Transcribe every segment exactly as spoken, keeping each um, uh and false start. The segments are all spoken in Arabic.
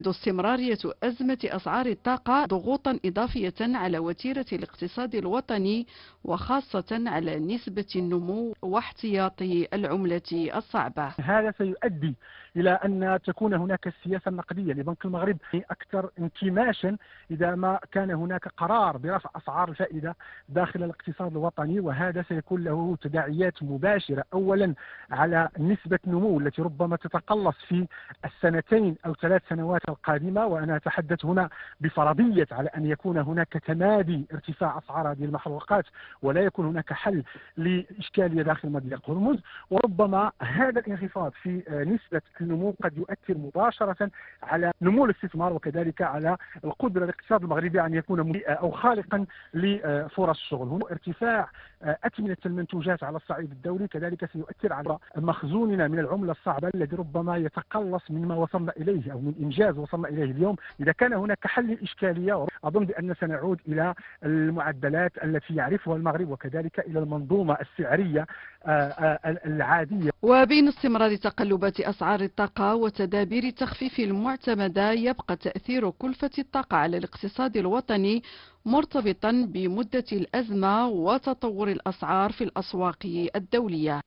استمرارية أزمة أسعار الطاقة ضغوطا إضافية على وتيرة الاقتصاد الوطني، وخاصة على نسبة النمو واحتياطي العملة الصعبة. هذا سيؤدي إلى أن تكون هناك السياسة النقدية لبنك المغرب أكثر انكماشا إذا ما كان هناك قرار برفع أسعار الفائدة داخل الاقتصاد الوطني، وهذا سيكون له تداعيات مباشرة أولا على نسبة النمو التي ربما تتقلص في السنتين أو ثلاث سنوات القادمة، وأنا أتحدث هنا بفرضية على أن يكون هناك تمادي ارتفاع أسعار هذه المحروقات ولا يكون هناك حل لإشكالية داخل مضيق هرمز. وربما هذا الانخفاض في نسبة النمو قد يؤثر مباشرة على نمو الاستثمار وكذلك على القدرة الاقتصاد المغربي أن يكون مليئا أو خالقا لفرص الشغل. هنا ارتفاع أثمنة المنتوجات على الصعيد الدولي كذلك سيؤثر على مخزوننا من العملة الصعبة الذي ربما يتقلص مما وصلنا إليه أو من إنجاز وصلنا إليه اليوم. إذا كان هناك حل للإشكالية أظن بأن سنعود إلى المعدلات التي يعرفها المغرب وكذلك إلى المنظومة السعرية العادية. وبين استمرار تقلبات أسعار الطاقة وتدابير التخفيف المعتمدة، يبقى تأثير كلفة الطاقة على الاقتصاد الوطني مرتبطا بمدة الأزمة وتطور الأسعار في الأسواق الدولية.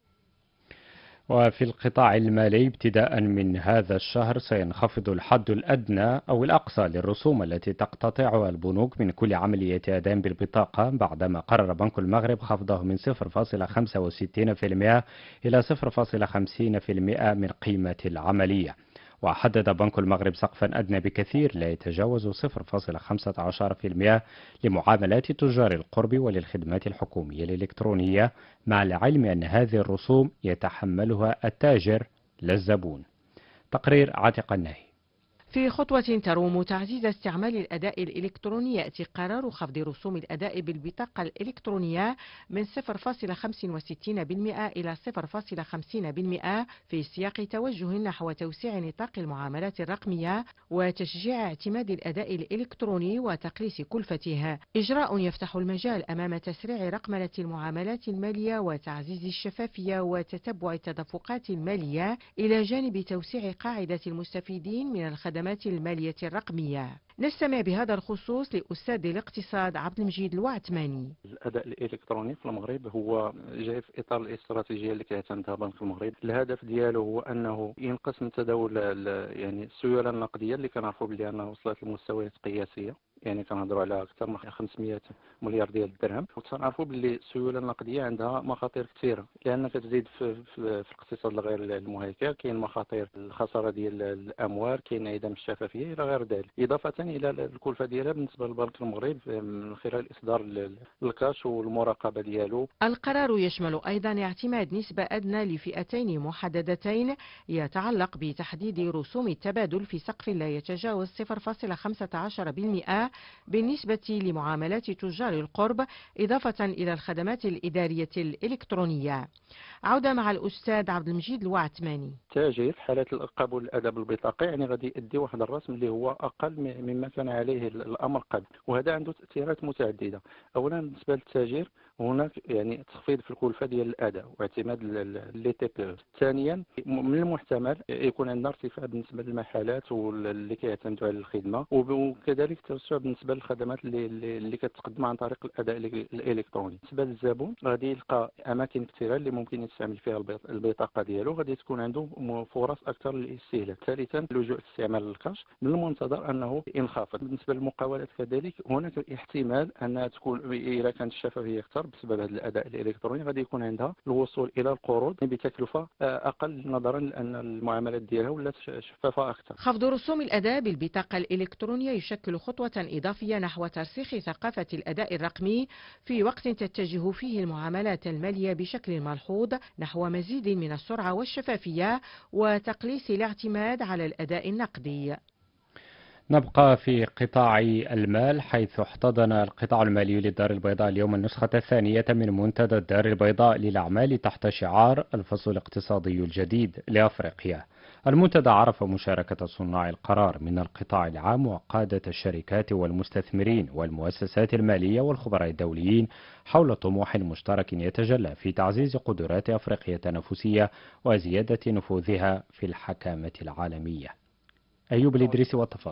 وفي القطاع المالي ابتداء من هذا الشهر سينخفض الحد الأدنى أو الأقصى للرسوم التي تقتطعها البنوك من كل عملية أداء بالبطاقة، بعدما قرر بنك المغرب خفضه من صفر فاصلة خمسة وستين بالمئة إلى صفر فاصلة خمسين بالمئة من قيمة العملية. وحدد بنك المغرب سقفا أدنى بكثير لا يتجاوز صفر فاصلة خمسة عشر بالمئة لمعاملات تجار القرب وللخدمات الحكومية الإلكترونية، مع العلم أن هذه الرسوم يتحملها التاجر لا الزبون. تقرير عاتق النهي. في خطوة تروم تعزيز استعمال الأداء الإلكتروني، يأتي قرار خفض رسوم الأداء بالبطاقة الإلكترونية من صفر فاصلة خمسة وستين بالمئة إلى صفر فاصلة خمسين بالمئة في سياق توجه نحو توسيع نطاق المعاملات الرقمية وتشجيع اعتماد الأداء الإلكتروني وتقليص كلفته. إجراء يفتح المجال أمام تسريع رقمنة المعاملات المالية وتعزيز الشفافية وتتبع التدفقات المالية، إلى جانب توسيع قاعدة المستفيدين من الخدمات المالية الرقمية. نستمع بهذا الخصوص لأستاذ الاقتصاد عبد المجيد الوعتماني. الأداء الإلكتروني في المغرب هو جاي في إطار الاستراتيجية اللي كيعتمدها بنك المغرب. الهدف ديالو هو أنه ينقص من تداول يعني السيولة النقدية اللي كنعرفوا بلي أنها وصلت لمستويات قياسية، يعني كنهضروا على أكثر من خمسمائة مليار ديال الدرهم، وتنعرفوا باللي السيولة النقدية عندها مخاطر كثيرة لأن كتزيد في, في, في الاقتصاد الغير المهيكل. كاين مخاطر الخسارة ديال الأموال، كاين عدم الشفافية إلى غير ذلك، إضافة إلى الكلفة ديالها بالنسبة للبنك المغرب من خلال إصدار الكاش والمراقبة ديالو. القرار يشمل أيضا اعتماد نسبة أدنى لفئتين محددتين يتعلق بتحديد رسوم التبادل في سقف لا يتجاوز صفر فاصلة خمسة عشر بالمئة بالنسبة لمعاملات تجار القرب، إضافة إلى الخدمات الإدارية الإلكترونية. عودة مع الأستاذ عبد المجيد الوعتماني. التاجر في حالة قبول الأداء بالبطاقة يعني غادي يؤدي واحد الرسم اللي هو أقل مما كان عليه الأمر قبل، وهذا عنده تأثيرات متعددة. أولا بالنسبة للتاجر هناك يعني تخفيض في الكلفة ديال الأداء واعتماد لي تي بي. ثانيا من المحتمل يكون عندنا ارتفاع بالنسبة للمحلات واللي كيعتمدوا على الخدمة، وكذلك توسع بالنسبة للخدمات اللي اللي كتقدم عن طريق الأداء الإلكتروني. بالنسبة للزبون غادي يلقى أماكن كثيرة اللي ممكن يستعمل فيها البطاقة ديالو، غادي تكون عنده فرص أكثر للاستهلاك. ثالثا اللجوء لاستعمال الكاش من المنتظر أنه ينخفض. بالنسبة للمقاولات كذلك هناك احتمال أنها تكون إذا كانت الشفافية أكثر بسبب هذا الأداء الإلكتروني غادي يكون عندها الوصول إلى القروض بتكلفة أقل نظرا لأن المعاملات ديالها ولات شفافة أكثر. خفض رسوم الأداء بالبطاقة الإلكترونية يشكل خطوة إضافية نحو ترسيخ ثقافة الأداء الرقمي في وقت تتجه فيه المعاملات المالية بشكل ملحوظ نحو مزيد من السرعة والشفافية وتقليص الاعتماد على الأداء النقدي. نبقى في قطاع المال، حيث احتضن القطاع المالي للدار البيضاء اليوم النسخة الثانية من منتدى الدار البيضاء للأعمال تحت شعار الفصل الاقتصادي الجديد لأفريقيا. المنتدى عرف مشاركة صناع القرار من القطاع العام وقادة الشركات والمستثمرين والمؤسسات المالية والخبراء الدوليين حول طموح مشترك يتجلى في تعزيز قدرات أفريقيا التنافسية وزيادة نفوذها في الحكامة العالمية. أيوب الإدريسي والتفاصيل.